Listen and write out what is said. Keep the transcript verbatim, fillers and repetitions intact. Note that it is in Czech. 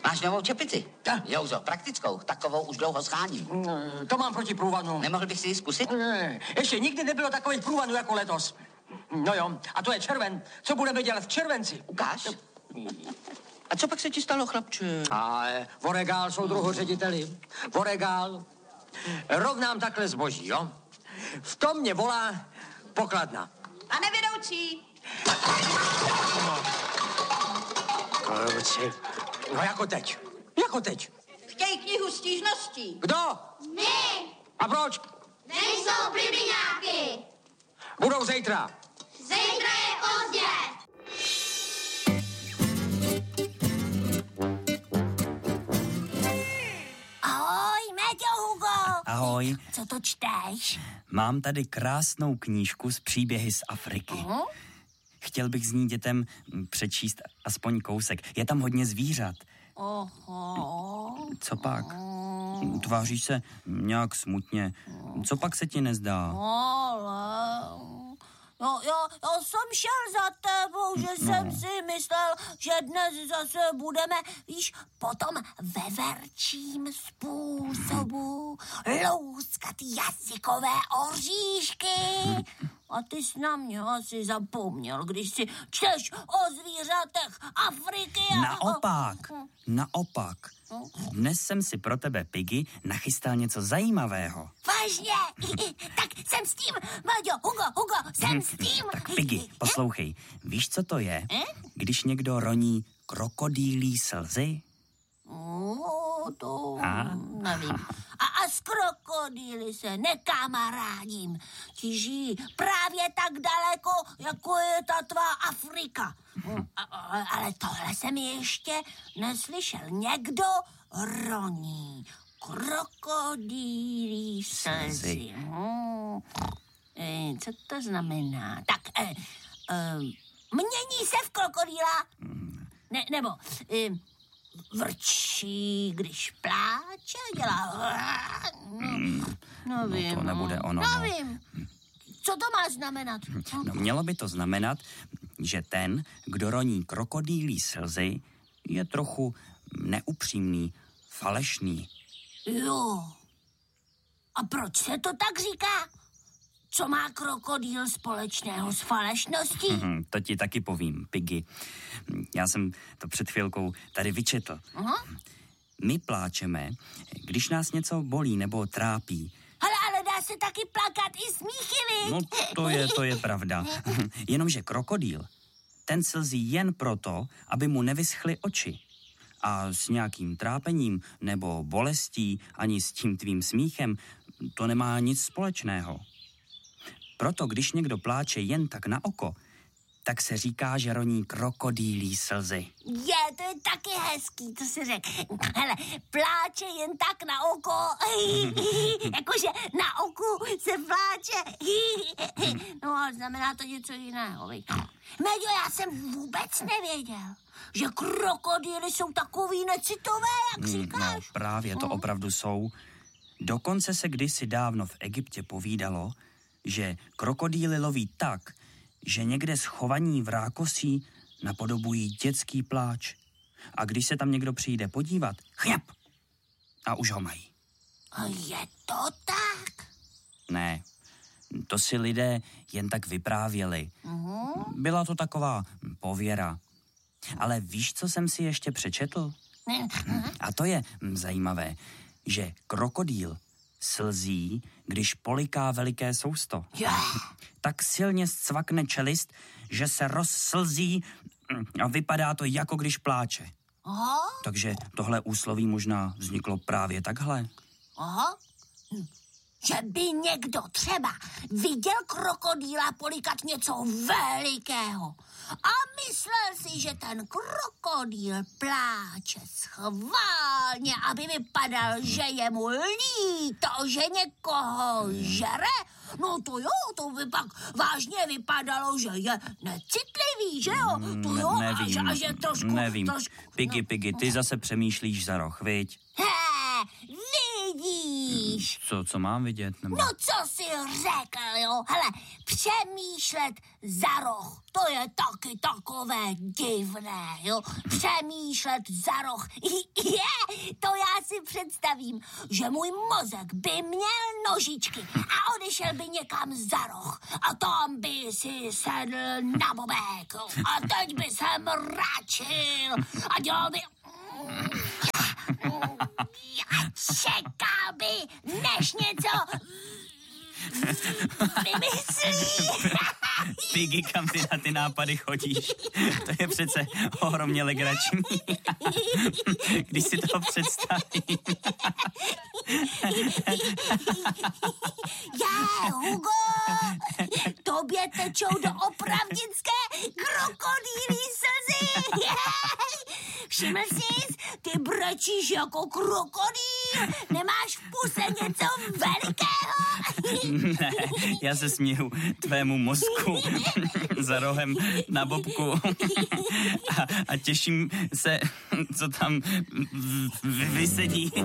Máš novou čepici? Ja. Jouzo, praktickou, takovou už dlouho scháním. Mm, to mám proti průvanu. Nemohl bych si ji zkusit? Ne, ještě nikdy nebylo takových průvanů jako letos. No jo, a to je červen. Co budeme dělat v červenci? Ukáž. A co pak se ti stalo, chlapče? Ale voregál, soudruhu řediteli. Voregál. Rovnám takhle zboží, jo? V tom mě volá pokladna. Pane vedoucí. Kluci. No jako teď. Jako teď. Chtějí knihu stížností. Kdo? My! A proč? Nejsou plibiňáky! Budou zítra. Zítra je pozdě! Ahoj, Méťo, Hugo. Ahoj. Co to čteš? Mám tady krásnou knížku s příběhy z Afriky. Uh-huh. Chtěl bych z ní dětem přečíst aspoň kousek. Je tam hodně zvířat. Oho. Co pak? Tváříš se nějak smutně. Co pak se ti nezdá? Ale... No, já, já jsem šel za tebou, že no. jsem si myslel, že dnes zase budeme, víš, potom veverčím způsobu louskat jazykové oříšky. A ty jsi na mě asi zapomněl, když si čteš o zvířatech Afriky. A... Naopak, naopak. Dnes jsem si pro tebe, Piggy, nachystal něco zajímavého. Vážně? Tak jsem s tím, Maďo, Hugo, Hugo, jsem s tím. Tak Piggy, poslouchej, víš, co to je, když někdo roní krokodýlí slzy? No, to a? nevím. A, a s krokodýly se nekamarádím. Ti žijí právě tak daleko, jako je ta tvá Afrika. A, a, ale tohle jsem ještě neslyšel. Někdo roní krokodýlí slzy. Hmm. E, co to znamená? Tak, e, e, mění se v krokodýla? Ne, nebo... E, vrčí, když pláče, dělá... No, nevím. No to nebude ono. Nevím. Co to má znamenat? No, mělo by to znamenat, že ten, kdo roní krokodýlí slzy, je trochu neupřímný, falešný. Jo. A proč se to tak říká? Co má krokodýl společného s falešností? Hmm, to ti taky povím, Piggy. Já jsem to před chvilkou tady vyčetl. Uh-huh. My pláčeme, když nás něco bolí nebo trápí. Ale, ale dá se taky plakat i smíchy, viď? No to je, to je pravda. Jenomže krokodýl, ten slzí jen proto, aby mu nevyschly oči. A s nějakým trápením nebo bolestí ani s tím tvým smíchem to nemá nic společného. Proto, když někdo pláče jen tak na oko, tak se říká, že roní krokodýlí slzy. Je, to je taky hezký, to si řekl. Hele, pláče jen tak na oko. Jakože na oku se pláče. No, ale znamená to něco jiného. Méďo, já jsem vůbec nevěděl, že krokodýly jsou takový necitové, jak říkáš. No, právě to opravdu jsou. Dokonce se kdysi dávno v Egyptě povídalo, že krokodýly loví tak, že někde schovaní v rákosí napodobují dětský pláč. A když se tam někdo přijde podívat, chňap! A už ho mají. A je to tak? Ne, to si lidé jen tak vyprávěli. Uh-huh. Byla to taková pověra. Ale víš, co jsem si ještě přečetl? Uh-huh. A to je zajímavé, že krokodýl slzí, když poliká veliké sousto. Yeah. Tak silně zcvakne čelist, že se rozslzí a vypadá to, jako když pláče. Aha. Takže tohle úsloví možná vzniklo právě takhle. Aha. Hm. Že by někdo třeba viděl krokodýla polikat něco velikého a myslel si, že ten krokodýl pláče schválně, aby vypadal, že je mu líto, že někoho žere. No to jo, to by pak vážně vypadalo, že je necitlivý, že jo? To jo, ne, nevím, a že, a že trošku... Nevím, trošku, Piggy, Piggy, ty zase přemýšlíš za roh, viď? He, vidíš. vidíš? Co, co mám vidět? Nebo... No co jsi řekl, jo? Hele, přemýšlet za roh, to je taky takové divné, jo? Přemýšlet za roh. Je, to já si představím, že můj mozek by měl nožičky a odešel by někam za roh a tam by si sedl na bobek, jo? A teď by se mračil a dělal by... A čekal by, než něco vymyslí. Piggy, kam ty na ty nápady chodíš? To je přece ohromně legrační. Když si to představím. Já, Hugo, tobě tečou do opravdické krokodýlí slzy. Všiml jsi, ty brečíš jako krokodýl. Nemáš v puse něco velikého? Ne, já se směju tvému mozku za rohem na bobku a, a těším se, co tam v- v- vysedí.